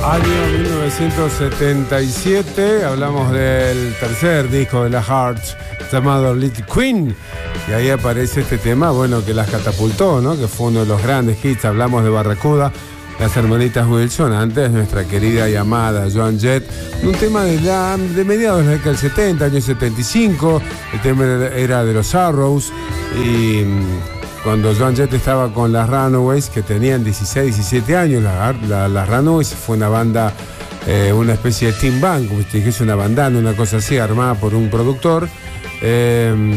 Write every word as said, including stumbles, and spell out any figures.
Año mil novecientos setenta y siete, hablamos del tercer disco de la Hearts llamado Little Queen, y ahí aparece este tema, bueno, que las catapultó, ¿no? Que fue uno de los grandes hits. Hablamos de Barracuda, las hermanitas Wilson, antes nuestra querida y amada Joan Jett, un tema de, la, de mediados de la década del setenta, año setenta y cinco, el tema era de los Arrows, y cuando Joan Jett estaba con las Runaways, que tenían dieciséis, diecisiete años, las la, la Runaways fue una banda, eh, una especie de team band, como te dije, es una bandana, una cosa así, armada por un productor. Eh,